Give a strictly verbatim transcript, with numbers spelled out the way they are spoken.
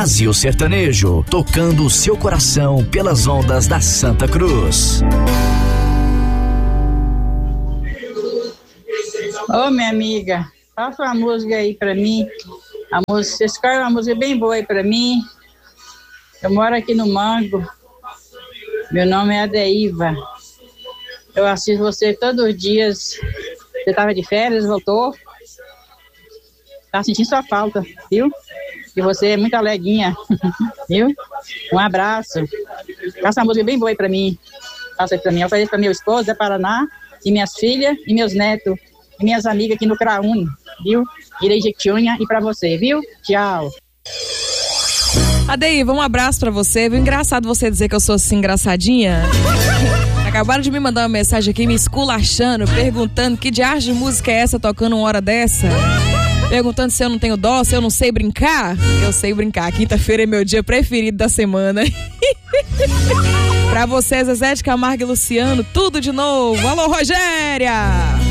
Brasil Sertanejo, tocando o seu coração pelas ondas da Santa Cruz. Ô, minha amiga, faça uma música aí pra mim. A música, você escolhe uma música bem boa aí pra mim. Eu moro aqui no Mango. Meu nome é Adeiva. Eu assisto você todos os dias. Você tava de férias, voltou. Tá sentindo sua falta, viu? E você é muito alegrinha, viu? Um abraço. Faça uma música bem boa aí pra mim. Faça aí pra mim. Eu falei pra meu esposo, da Paraná, e minhas filhas, e meus netos, e minhas amigas aqui no Craúne, viu? Irei Jequitinhonha e pra você, viu? Tchau. Adeiva, um abraço pra você, viu? Engraçado você dizer que eu sou assim engraçadinha. Acabaram de me mandar uma mensagem aqui me esculachando, perguntando que diacho de música é essa tocando uma hora dessa. Perguntando se eu não tenho dó, se eu não sei brincar. Eu sei brincar, quinta-feira é meu dia preferido da semana. Pra você, Zezé de Camargo e Luciano, tudo de novo. Alô, Rogéria!